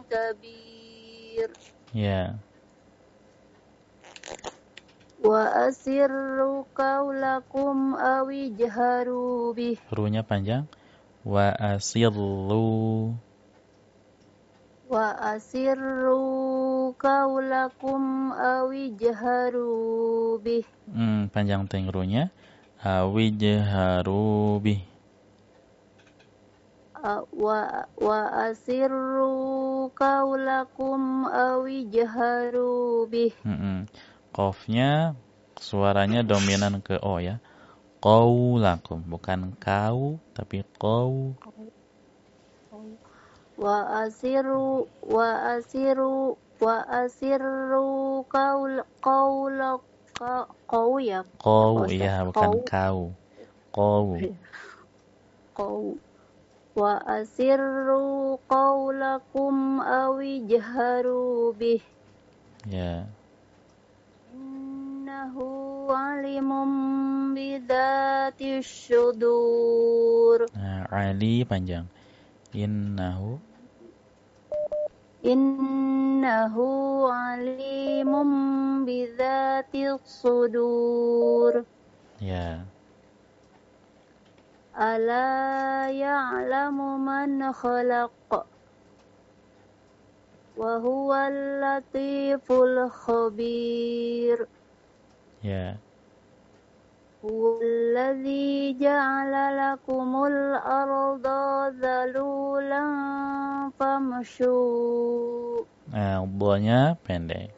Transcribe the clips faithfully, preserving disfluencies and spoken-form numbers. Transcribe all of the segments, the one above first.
kabir. Ya. Wa asirru qaulakum aw ijharu bih. Runya panjang. Wa asirru. Wa asirru qaulakum aw ijharu bih. Hmm, panjang teng runya. Awijharu bih. A- wa wa asirru qaulakum aw ijharu bih. Hmm, qafnya suaranya dominan ke o ya. Qaulakum, bukan kau tapi qau. Wa asirru wa asirru wa asirru qaul qaula qa- qau ya Qau, Ustaz. ya bukan Qau kau. Qau. qau wa asirru qaulakum aw ijharu bih. Ya. Innahu alimun bidzati syudur. Nah, Ali panjang. Innahu. Innahu alimun bidzati sudur. Ya. Ala ya'lamu man khalaq wa huwal latiful khabir. Ya. Huwallazi ja'ala lakumul arda dhalulan famshu. Nah, bolanya pendek.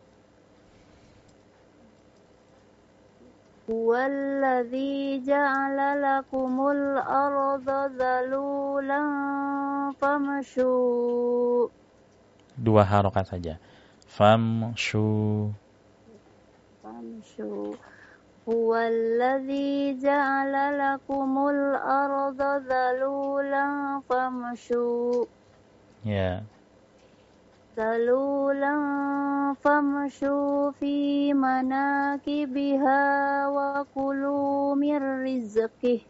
Huwallazi ja'ala lakumul arda dhalulan famshu. Dua harokat saja. Famshu. Famshu. Huwallazi ja'ala lakumul arda dhalulan famshu. Ya. Dhalulan famshu fi manakibiha wa kulu mir rizqih.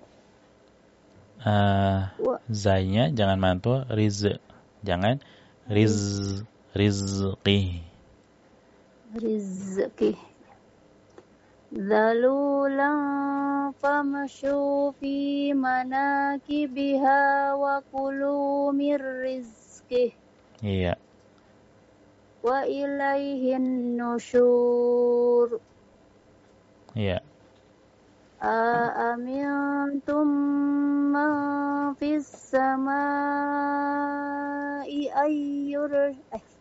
Uh, Wa zainya jangan mantul. Riz. Jangan. Riz. Rizqih. rizqih. Dhalulan famshu fi manakibiha wa kulu mir rizqih. Iya. Wa ilaihin nusyur. Iya. Aamintum man fis samai ayyur eh